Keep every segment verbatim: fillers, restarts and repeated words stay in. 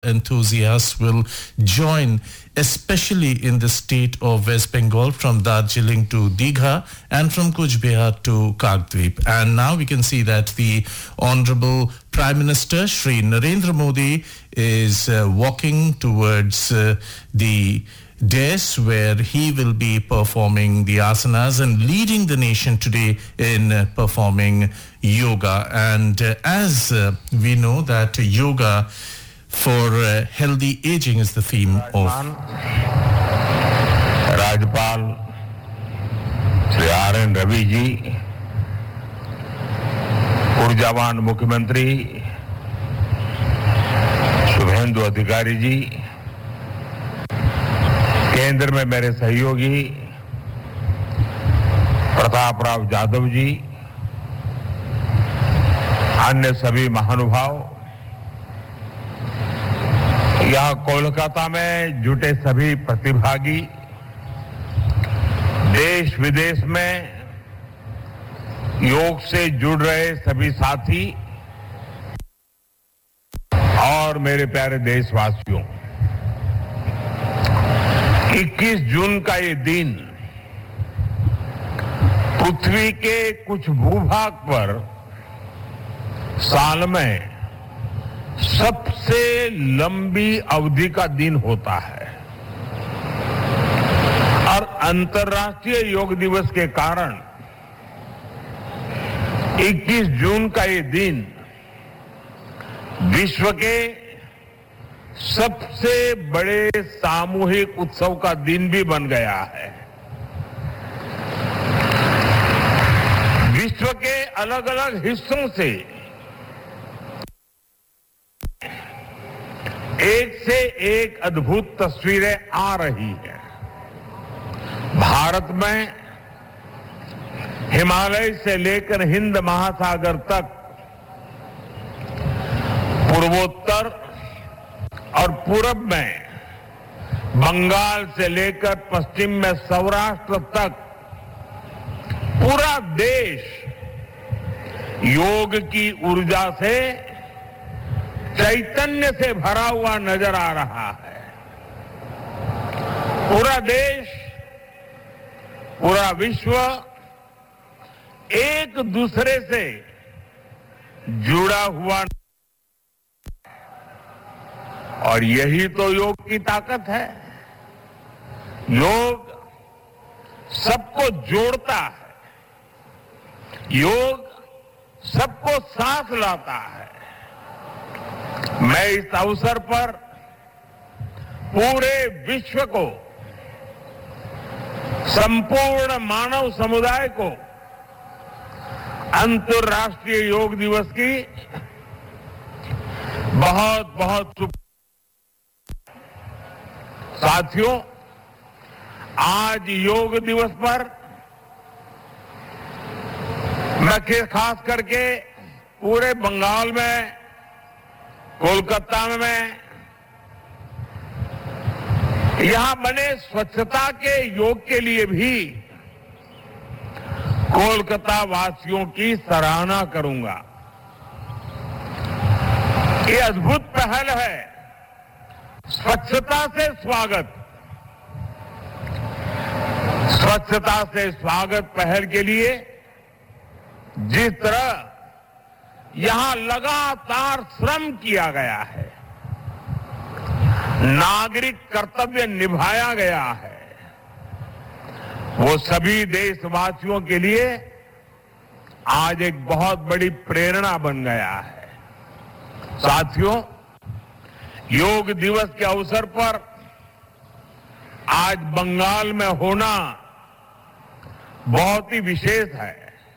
enthusiasts will join, especially in the state of West Bengal, from Darjeeling to Digha and from Kuch Behar to Kagdweep. And now we can see that the Honorable Prime Minister Shri Narendra Modi is uh, walking towards uh, the dais where he will be performing the asanas and leading the nation today in uh, performing yoga. And uh, as uh, we know that yoga for uh, healthy aging is the theme of Rajpal Shri R N Ravi ji, ऊर्जावान मुख्यमंत्री शुभेंदु अधिकारी जी, केंद्र में मेरे सहयोगी प्रताप राव जाधव जी, अन्य सभी महानुभाव, यहाँ कोलकाता में जुटे सभी प्रतिभागी, देश विदेश में योग से जुड़ रहे सभी साथी और मेरे प्यारे देशवासियों, इक्कीस जून का ये दिन पृथ्वी के कुछ भूभाग पर साल में सबसे लंबी अवधि का दिन होता है और अंतर्राष्ट्रीय योग दिवस के कारण इक्कीस जून का ये दिन विश्व के सबसे बड़े सामूहिक उत्सव का दिन भी बन गया है। विश्व के अलग अलग हिस्सों से एक से एक अद्भुत तस्वीरें आ रही हैं। भारत में हिमालय से लेकर हिंद महासागर तक, पूर्वोत्तर और पूरब में बंगाल से लेकर पश्चिम में सौराष्ट्र तक पूरा देश योग की ऊर्जा से, चैतन्य से भरा हुआ नजर आ रहा है। पूरा देश, पूरा विश्व एक दूसरे से जुड़ा हुआ, और यही तो योग की ताकत है। योग सबको जोड़ता है, योग सबको साथ लाता है। मैं इस अवसर पर पूरे विश्व को, संपूर्ण मानव समुदाय को अंतर्राष्ट्रीय योग दिवस की बहुत बहुत शुभ। साथियों, आज योग दिवस पर मैं खास करके पूरे बंगाल में, कोलकाता में, यहां बने स्वच्छता के योग के लिए भी कोलकाता वासियों की सराहना करूंगा। ये अद्भुत पहल है, स्वच्छता से स्वागत। स्वच्छता से स्वागत पहल के लिए जिस तरह यहां लगातार श्रम किया गया है, नागरिक कर्तव्य निभाया गया है, वो सभी देशवासियों के लिए आज एक बहुत बड़ी प्रेरणा बन गया है। साथियों, योग दिवस के अवसर पर आज बंगाल में होना बहुत ही विशेष है।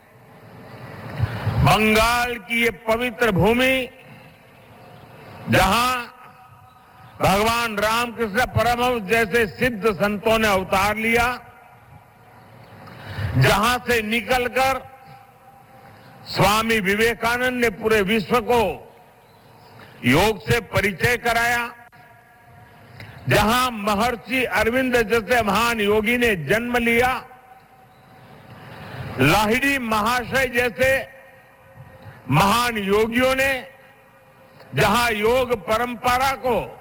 बंगाल की ये पवित्र भूमि, जहां भगवान रामकृष्ण परमहंस जैसे सिद्ध संतों ने अवतार लिया, जहां से निकलकर स्वामी विवेकानंद ने पूरे विश्व को योग से परिचय कराया, जहां महर्षि अरविंद जैसे महान योगी ने जन्म लिया, लाहिड़ी महाशय जैसे महान योगियों ने, जहां योग परंपरा को